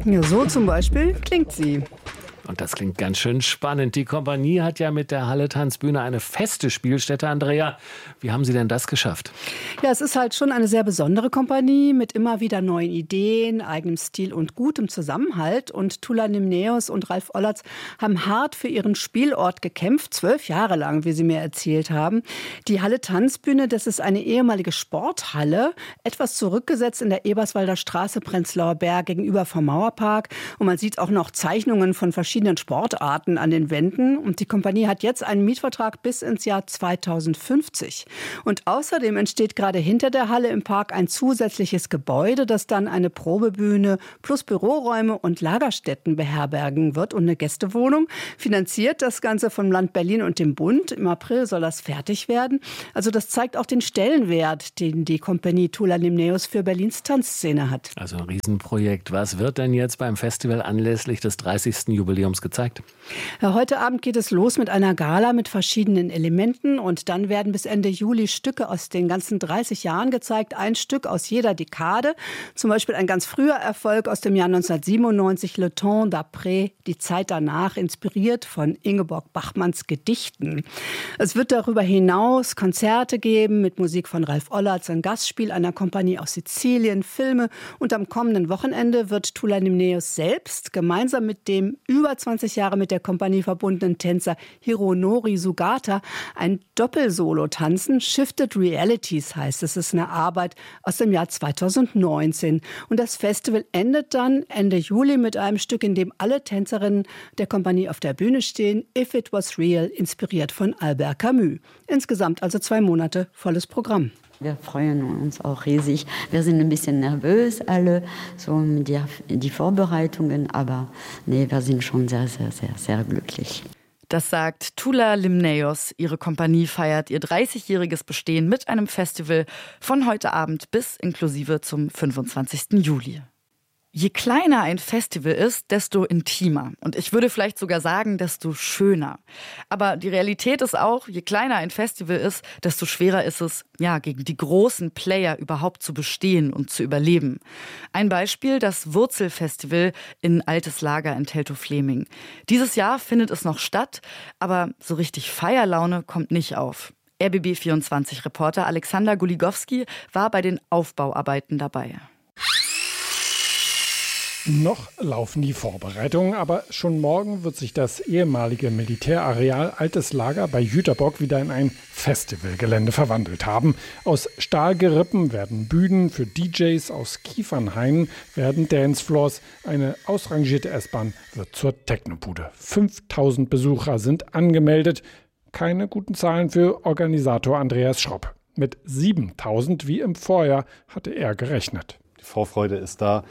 Ja, so zum Beispiel klingt sie. Und das klingt ganz schön spannend. Die Kompanie hat ja mit der Halle Tanzbühne eine feste Spielstätte. Andrea, wie haben Sie denn das geschafft? Ja, es ist halt schon eine sehr besondere Kompanie mit immer wieder neuen Ideen, eigenem Stil und gutem Zusammenhalt. Und Tula Nimneos und Ralf Ollertz haben hart für ihren Spielort gekämpft, 12 Jahre lang, wie sie mir erzählt haben. Die Halle Tanzbühne, das ist eine ehemalige Sporthalle, etwas zurückgesetzt in der Eberswalder Straße, Prenzlauer Berg gegenüber vom Mauerpark. Und man sieht auch noch Zeichnungen von verschiedenen Sportarten an den Wänden. Und die Kompanie hat jetzt einen Mietvertrag bis ins Jahr 2050. Und außerdem entsteht gerade hinter der Halle im Park ein zusätzliches Gebäude, das dann eine Probebühne plus Büroräume und Lagerstätten beherbergen wird und eine Gästewohnung. Finanziert das Ganze vom Land Berlin und dem Bund. Im April soll das fertig werden. Also das zeigt auch den Stellenwert, den die Kompanie Tula Nimneos für Berlins Tanzszene hat. Also ein Riesenprojekt. Was wird denn jetzt beim Festival anlässlich des 30. Jubiläums gezeigt? Heute Abend geht es los mit einer Gala mit verschiedenen Elementen und dann werden bis Ende Juli Stücke aus den ganzen 30 Jahren gezeigt, ein Stück aus jeder Dekade. Zum Beispiel ein ganz früher Erfolg aus dem Jahr 1997, Le Temps d'après, die Zeit danach, inspiriert von Ingeborg Bachmanns Gedichten. Es wird darüber hinaus Konzerte geben mit Musik von Ralf Ollertz, ein Gastspiel einer Kompanie aus Sizilien, Filme und am kommenden Wochenende wird Tula Nimneos selbst gemeinsam mit dem über 20 Jahre mit der Kompanie verbundenen Tänzer Hironori Sugata ein Doppelsolo tanzen. Shifted Realities heißt es. Es ist eine Arbeit aus dem Jahr 2019. Und das Festival endet dann Ende Juli mit einem Stück, in dem alle Tänzerinnen der Kompanie auf der Bühne stehen. If It Was Real, inspiriert von Albert Camus. Insgesamt also 2 Monate volles Programm. Wir freuen uns auch riesig. Wir sind ein bisschen nervös alle, so mit die Vorbereitungen, aber nee, wir sind schon sehr, sehr, sehr, sehr glücklich. Das sagt Tula Nimneos. Ihre Kompanie feiert ihr 30-jähriges Bestehen mit einem Festival von heute Abend bis inklusive zum 25. Juli. Je kleiner ein Festival ist, desto intimer. Und ich würde vielleicht sogar sagen, desto schöner. Aber die Realität ist auch, je kleiner ein Festival ist, desto schwerer ist es, gegen die großen Player überhaupt zu bestehen und zu überleben. Ein Beispiel, das Wurzelfestival in Altes Lager in Teltow-Fleming. Dieses Jahr findet es noch statt, aber so richtig Feierlaune kommt nicht auf. RBB24-Reporter Alexander Guligowski war bei den Aufbauarbeiten dabei. Noch laufen die Vorbereitungen, aber schon morgen wird sich das ehemalige Militärareal Altes Lager bei Jüterbock wieder in ein Festivalgelände verwandelt haben. Aus Stahlgerippen werden Bühnen für DJs, aus Kiefernhainen werden Dancefloors, eine ausrangierte S-Bahn wird zur Technobude. 5000 Besucher sind angemeldet. Keine guten Zahlen für Organisator Andreas Schropp. Mit 7000 wie im Vorjahr hatte er gerechnet. Die Vorfreude ist da.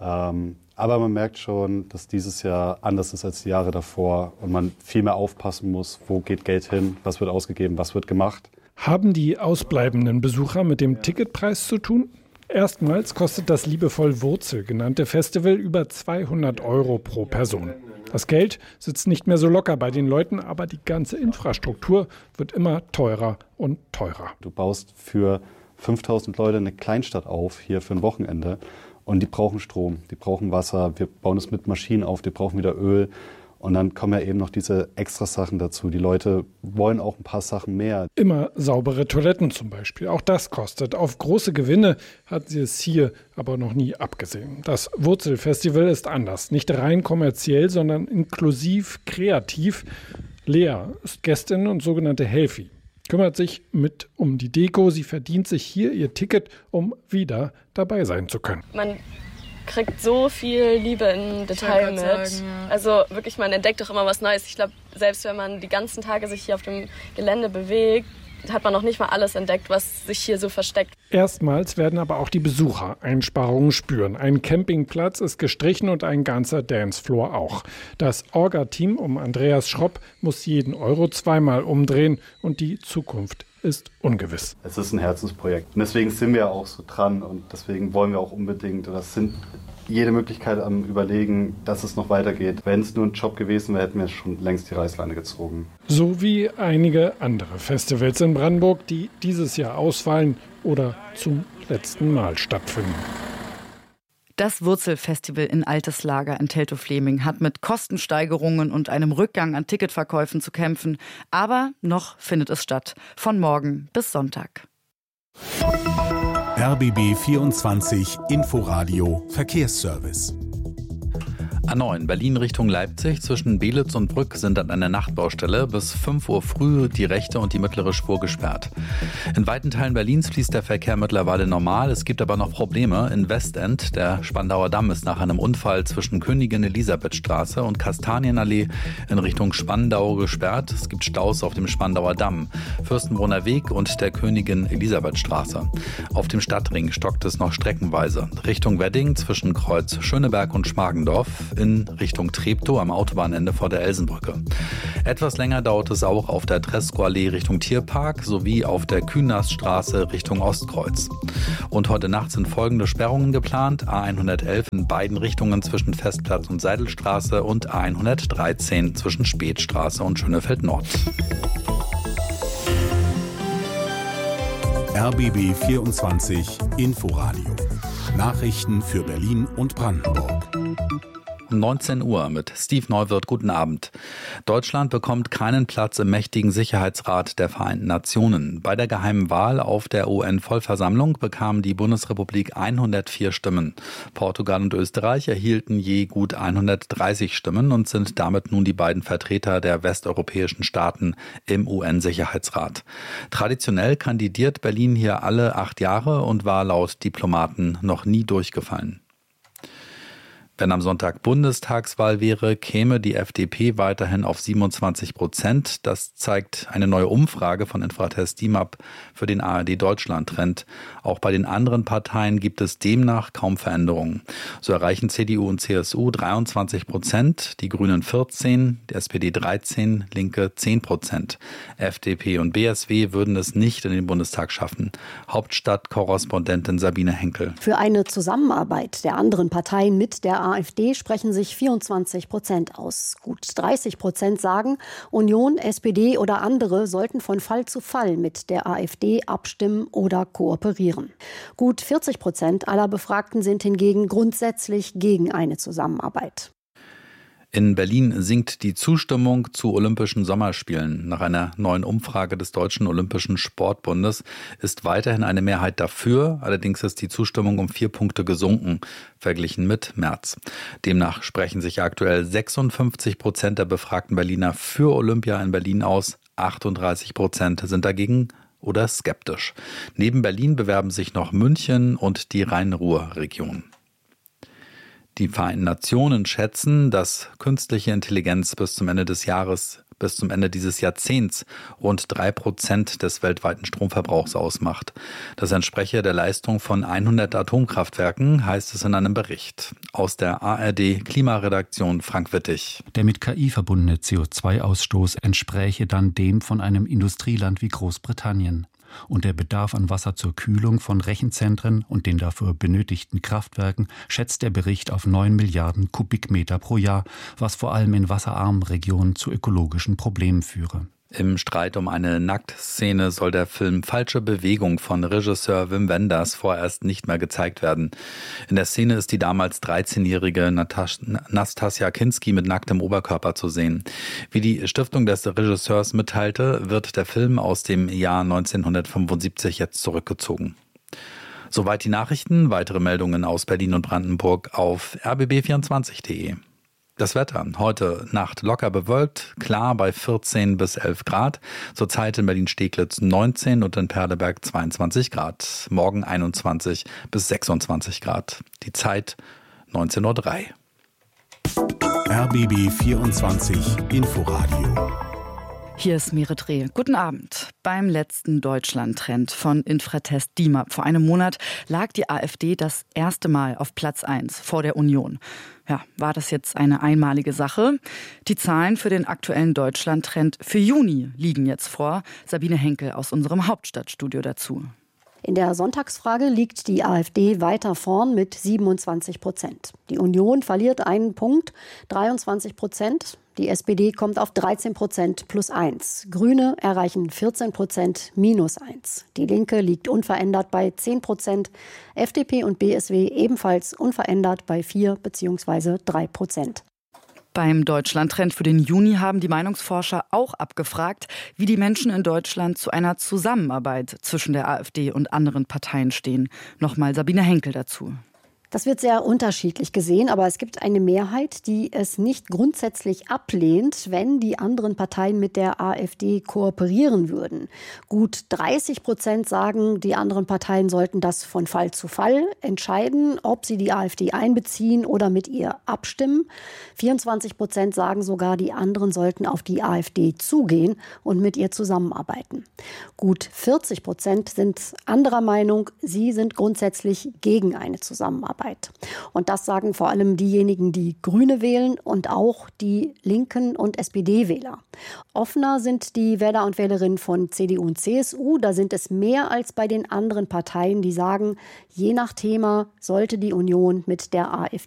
Aber man merkt schon, dass dieses Jahr anders ist als die Jahre davor und man viel mehr aufpassen muss, wo geht Geld hin, was wird ausgegeben, was wird gemacht. Haben die ausbleibenden Besucher mit dem Ticketpreis zu tun? Erstmals kostet das liebevoll Wurzel genannte Festival über 200 € pro Person. Das Geld sitzt nicht mehr so locker bei den Leuten, aber die ganze Infrastruktur wird immer teurer und teurer. Du baust für 5000 Leute eine Kleinstadt auf, hier für ein Wochenende. Und die brauchen Strom, die brauchen Wasser, wir bauen es mit Maschinen auf, die brauchen wieder Öl. Und dann kommen ja eben noch diese extra Sachen dazu. Die Leute wollen auch ein paar Sachen mehr. Immer saubere Toiletten zum Beispiel, auch das kostet. Auf große Gewinne hat sie es hier aber noch nie abgesehen. Das Wurzelfestival ist anders, nicht rein kommerziell, sondern inklusiv, kreativ. Lea ist Gästin und sogenannte Helfi. Kümmert sich mit um die Deko. Sie verdient sich hier ihr Ticket, um wieder dabei sein zu können. Man kriegt so viel Liebe im Detail mit. Sagen, ja. Also wirklich, man entdeckt doch immer was Neues. Ich glaube, selbst wenn man die ganzen Tage sich hier auf dem Gelände bewegt, hat man noch nicht mal alles entdeckt, was sich hier so versteckt. Erstmals werden aber auch die Besucher Einsparungen spüren. Ein Campingplatz ist gestrichen und ein ganzer Dancefloor auch. Das Orga-Team um Andreas Schropp muss jeden Euro zweimal umdrehen und die Zukunft ist ungewiss. Es ist ein Herzensprojekt und deswegen sind wir auch so dran und deswegen wollen wir auch unbedingt, das sind jede Möglichkeit am Überlegen, dass es noch weitergeht. Wenn es nur ein Job gewesen wäre, hätten wir schon längst die Reißleine gezogen. So wie einige andere Festivals in Brandenburg, die dieses Jahr ausfallen oder zum letzten Mal stattfinden. Das Wurzelfestival in Alteslager in Teltow-Fläming hat mit Kostensteigerungen und einem Rückgang an Ticketverkäufen zu kämpfen. Aber noch findet es statt. Von morgen bis Sonntag. RBB 24 Inforadio Verkehrsservice. A9 Berlin Richtung Leipzig zwischen Belitz und Brück sind an einer Nachtbaustelle bis 5 Uhr früh die rechte und die mittlere Spur gesperrt. In weiten Teilen Berlins fließt der Verkehr mittlerweile normal. Es gibt aber noch Probleme in Westend. Der Spandauer Damm ist nach einem Unfall zwischen Königin-Elisabeth-Straße und Kastanienallee in Richtung Spandau gesperrt. Es gibt Staus auf dem Spandauer Damm, Fürstenbrunner Weg und der Königin-Elisabeth-Straße. Auf dem Stadtring stockt es noch streckenweise. Richtung Wedding zwischen Kreuz Schöneberg und Schmargendorf, in Richtung Treptow am Autobahnende vor der Elsenbrücke. Etwas länger dauert es auch auf der Tresco-Allee Richtung Tierpark sowie auf der Künaststraße Richtung Ostkreuz. Und heute Nacht sind folgende Sperrungen geplant: A111 in beiden Richtungen zwischen Festplatz und Seidelstraße und A113 zwischen Spätstraße und Schönefeld Nord. RBB 24 Inforadio. Nachrichten für Berlin und Brandenburg. 19 Uhr mit Steve Neuwirth. Guten Abend. Deutschland bekommt keinen Platz im mächtigen Sicherheitsrat der Vereinten Nationen. Bei der geheimen Wahl auf der UN-Vollversammlung bekam die Bundesrepublik 104 Stimmen. Portugal und Österreich erhielten je gut 130 Stimmen und sind damit nun die beiden Vertreter der westeuropäischen Staaten im UN-Sicherheitsrat. Traditionell kandidiert Berlin hier alle 8 Jahre und war laut Diplomaten noch nie durchgefallen. Wenn am Sonntag Bundestagswahl wäre, käme die FDP weiterhin auf 27%. Das zeigt eine neue Umfrage von Infratest DIMAP für den ARD-Deutschland-Trend. Auch bei den anderen Parteien gibt es demnach kaum Veränderungen. So erreichen CDU und CSU 23%, die Grünen 14%, die SPD 13%, Linke 10%. FDP und BSW würden es nicht in den Bundestag schaffen. Hauptstadtkorrespondentin Sabine Henkel. Für eine Zusammenarbeit der anderen Parteien mit der AfD sprechen sich 24% aus. Gut 30% sagen, Union, SPD oder andere sollten von Fall zu Fall mit der AfD abstimmen oder kooperieren. Gut 40% aller Befragten sind hingegen grundsätzlich gegen eine Zusammenarbeit. In Berlin sinkt die Zustimmung zu Olympischen Sommerspielen. Nach einer neuen Umfrage des Deutschen Olympischen Sportbundes ist weiterhin eine Mehrheit dafür. Allerdings ist die Zustimmung um 4 Punkte gesunken, verglichen mit März. Demnach sprechen sich aktuell 56% der befragten Berliner für Olympia in Berlin aus. 38% sind dagegen oder skeptisch. Neben Berlin bewerben sich noch München und die Rhein-Ruhr-Region. Die Vereinten Nationen schätzen, dass künstliche Intelligenz bis zum Ende dieses Jahrzehnts rund 3% des weltweiten Stromverbrauchs ausmacht. Das entspreche der Leistung von 100 Atomkraftwerken, heißt es in einem Bericht. Aus der ARD-Klimaredaktion Frank Wittig. Der mit KI verbundene CO2-Ausstoß entspräche dann dem von einem Industrieland wie Großbritannien. Und der Bedarf an Wasser zur Kühlung von Rechenzentren und den dafür benötigten Kraftwerken schätzt der Bericht auf 9 Milliarden Kubikmeter pro Jahr, was vor allem in wasserarmen Regionen zu ökologischen Problemen führe. Im Streit um eine Nacktszene soll der Film Falsche Bewegung von Regisseur Wim Wenders vorerst nicht mehr gezeigt werden. In der Szene ist die damals 13-jährige Nastassja Kinski mit nacktem Oberkörper zu sehen. Wie die Stiftung des Regisseurs mitteilte, wird der Film aus dem Jahr 1975 jetzt zurückgezogen. Soweit die Nachrichten. Weitere Meldungen aus Berlin und Brandenburg auf rbb24.de. Das Wetter. Heute Nacht locker bewölkt, klar bei 14 bis 11 Grad. Zurzeit in Berlin-Steglitz 19 und in Perleberg 22 Grad. Morgen 21 bis 26 Grad. Die Zeit 19:03 Uhr. RBB 24 Inforadio. Hier ist Merit Reh. Guten Abend. Beim letzten Deutschland-Trend von Infratest DIMAP vor einem Monat lag die AfD das erste Mal auf Platz 1 vor der Union. Ja, war das jetzt eine einmalige Sache? Die Zahlen für den aktuellen Deutschland-Trend für Juni liegen jetzt vor. Sabine Henkel aus unserem Hauptstadtstudio dazu. In der Sonntagsfrage liegt die AfD weiter vorn mit 27%. Die Union verliert einen Punkt, 23%. Die SPD kommt auf 13% +1. Grüne erreichen 14% -1. Die Linke liegt unverändert bei 10%. FDP und BSW ebenfalls unverändert bei 4 bzw. 3%. Beim Deutschland-Trend für den Juni haben die Meinungsforscher auch abgefragt, wie die Menschen in Deutschland zu einer Zusammenarbeit zwischen der AfD und anderen Parteien stehen. Nochmal Sabine Henkel dazu. Das wird sehr unterschiedlich gesehen, aber es gibt eine Mehrheit, die es nicht grundsätzlich ablehnt, wenn die anderen Parteien mit der AfD kooperieren würden. Gut 30% sagen, die anderen Parteien sollten das von Fall zu Fall entscheiden, ob sie die AfD einbeziehen oder mit ihr abstimmen. 24% sagen sogar, die anderen sollten auf die AfD zugehen und mit ihr zusammenarbeiten. Gut 40% sind anderer Meinung, sie sind grundsätzlich gegen eine Zusammenarbeit. Und das sagen vor allem diejenigen, die Grüne wählen und auch die Linken und SPD-Wähler. Offener sind die Wähler und Wählerinnen von CDU und CSU. Da sind es mehr als bei den anderen Parteien, die sagen, je nach Thema sollte die Union mit der AfD